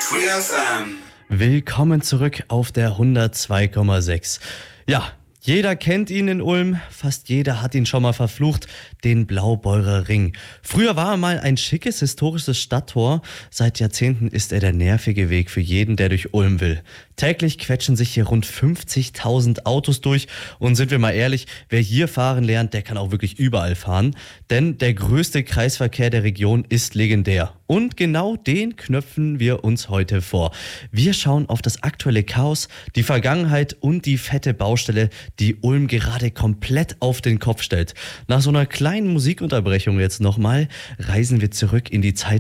Free FM. Willkommen zurück auf der 102,6. Ja, jeder kennt ihn in Ulm, fast jeder hat ihn schon mal verflucht, den Blaubeurer Ring. Früher war er mal ein schickes historisches Stadttor, seit Jahrzehnten ist er der nervige Weg für jeden, der durch Ulm will. Täglich quetschen sich hier rund 50.000 Autos durch und sind wir mal ehrlich, wer hier fahren lernt, der kann auch wirklich überall fahren, denn der größte Kreisverkehr der Region ist legendär. Und genau den knöpfen wir uns heute vor. Wir schauen auf das aktuelle Chaos, die Vergangenheit und die fette Baustelle, die Ulm gerade komplett auf den Kopf stellt. Nach so einer kleinen Musikunterbrechung jetzt nochmal reisen wir zurück in die Zeit